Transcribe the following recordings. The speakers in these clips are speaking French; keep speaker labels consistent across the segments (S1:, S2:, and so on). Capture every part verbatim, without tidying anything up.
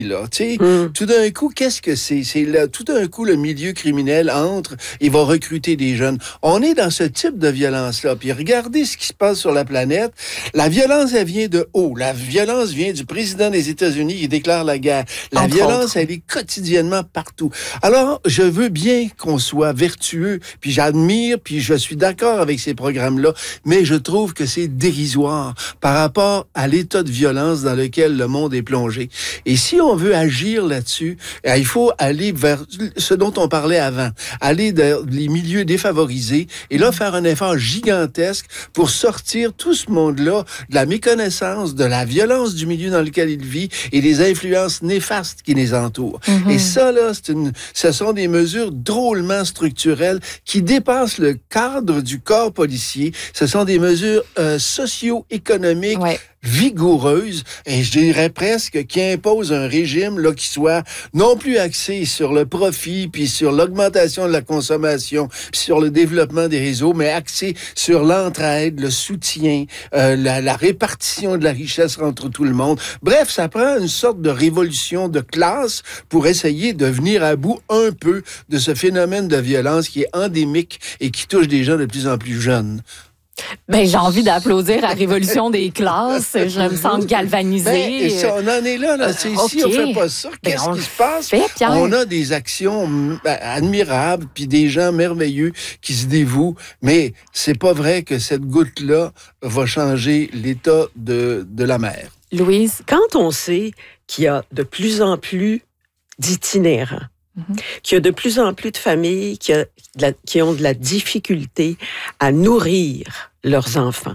S1: Là, tu sais,
S2: Mm.
S1: tout d'un coup, qu'est-ce que c'est? C'est là, tout d'un coup, le milieu criminel entre et va recruter des jeunes. On est dans ce type de violence-là. Puis regardez ce qui se passe sur la planète. La violence, elle vient de haut. La violence vient du président des États-Unis qui déclare la guerre. La
S2: Entre
S1: violence,
S2: autres.
S1: elle est quotidiennement partout. Alors, je veux bien qu'on soit vertueux, puis j'admire, puis je suis d'accord avec ces programmes-là, mais je trouve que c'est dérisoire par rapport à l'état de violence dans lequel le monde est plongé. Et si on veut agir là-dessus, il faut aller vers ce dont on parlait avant, aller dans les milieux défavorisés et là faire un effort gigantesque pour sortir tout ce monde-là de la méconnaissance, de la violence du milieu dans lequel il vit et des influences néfastes qui les entourent. Mm-hmm. Et ça, là, c'est une, ce sont des mesures drôlement structurelles qui dépassent le cadre du corps policier. Ce sont des mesures euh, socio-économiques
S2: ouais.
S1: vigoureuse, et je dirais presque qui impose un régime là qui soit non plus axé sur le profit puis sur l'augmentation de la consommation puis sur le développement des réseaux, mais axé sur l'entraide, le soutien, euh, la, la répartition de la richesse entre tout le monde. Bref, ça prend une sorte de révolution de classe pour essayer de venir à bout un peu de ce phénomène de violence qui est endémique et qui touche des gens de plus en plus jeunes.
S2: Ben, j'ai envie d'applaudir la révolution des classes. Je me sens galvanisée.
S1: Ben, et ça, on en est là. là. C'est,
S2: euh,
S1: si
S2: okay.
S1: on ne fait pas ça, qu'est-ce
S2: ben,
S1: qui se passe?
S2: Fait,
S1: on a des actions admirables, puis des gens merveilleux qui se dévouent, mais c'est pas vrai que cette goutte-là va changer l'état de, de la mer.
S2: Louise?
S3: Quand on sait qu'il y a de plus en plus d'itinérants, Mm-hmm. qu'il y a de plus en plus de familles qui, a de la, qui ont de la difficulté à nourrir leurs enfants,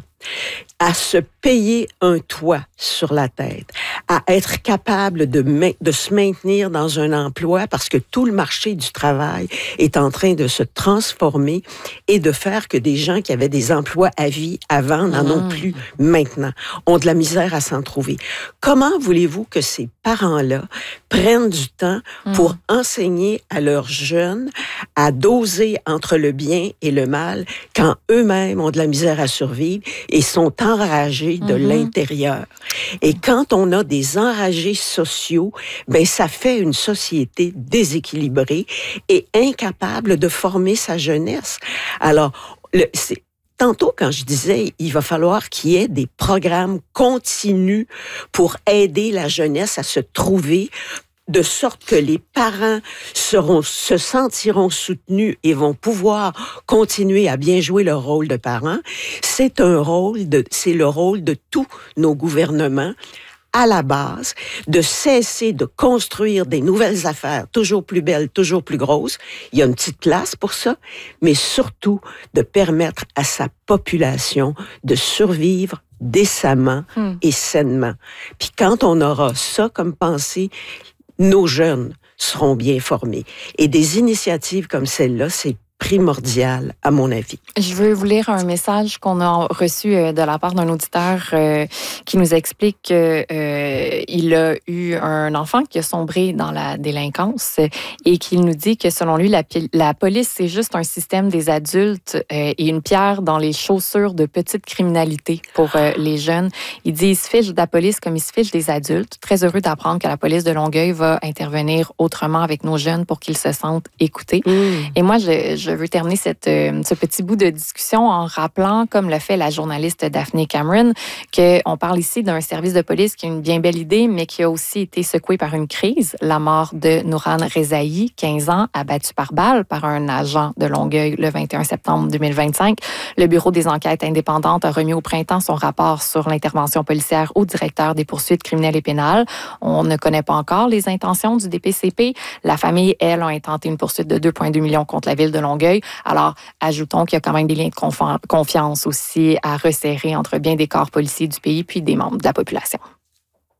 S3: à se payer un toit sur la tête, à être capable de, ma- de se maintenir dans un emploi parce que tout le marché du travail est en train de se transformer et de faire que des gens qui avaient des emplois à vie avant n'en ont plus maintenant, ont de la misère à s'en trouver. Comment voulez-vous que ces parents-là prennent du temps pour mmh. enseigner à leurs jeunes à doser entre le bien et le mal quand eux-mêmes ont de la misère à survivre et sont enragés de mm-hmm. l'intérieur. Et quand on a des enragés sociaux, ben ça fait une société déséquilibrée et incapable de former sa jeunesse. Alors, le, c'est, tantôt, quand je disais, il va falloir qu'il y ait des programmes continus pour aider la jeunesse à se trouver, de sorte que les parents seront, se sentiront soutenus et vont pouvoir continuer à bien jouer leur rôle de parents. C'est un rôle de, c'est le rôle de tous nos gouvernements à la base, de cesser de construire des nouvelles affaires toujours plus belles, toujours plus grosses. Il y a une petite place pour ça, mais surtout de permettre à sa population de survivre décemment hmm. et sainement. Puis quand on aura ça comme pensée, nos jeunes seront bien formés. Et des initiatives comme celle-là, c'est primordial, à mon avis.
S2: Je veux vous lire un message qu'on a reçu de la part d'un auditeur euh, qui nous explique qu'il euh, a eu un enfant qui a sombré dans la délinquance et qu'il nous dit que, selon lui, la, la police, c'est juste un système des adultes euh, et une pierre dans les chaussures de petite criminalité pour euh, les jeunes. Il dit il se fiche de la police comme il se fiche des adultes. Très heureux d'apprendre que la police de Longueuil va intervenir autrement avec nos jeunes pour qu'ils se sentent écoutés. Mmh. Et moi, je, je Je veux terminer cette, euh, ce petit bout de discussion en rappelant, comme l'a fait la journaliste Daphne Cameron, qu'on parle ici d'un service de police qui a une bien belle idée, mais qui a aussi été secoué par une crise. La mort de Nouran Rezaï, quinze ans, abattu par balle par un agent de Longueuil le vingt et un septembre deux mille vingt-cinq. Le Bureau des enquêtes indépendantes a remis au printemps son rapport sur l'intervention policière au directeur des poursuites criminelles et pénales. On ne connaît pas encore les intentions du D P C P. La famille, elle, a intenté une poursuite de deux virgule deux millions contre la ville de Longueuil. Alors, ajoutons qu'il y a quand même des liens de confiance aussi à resserrer entre bien des corps policiers du pays puis des membres de la population.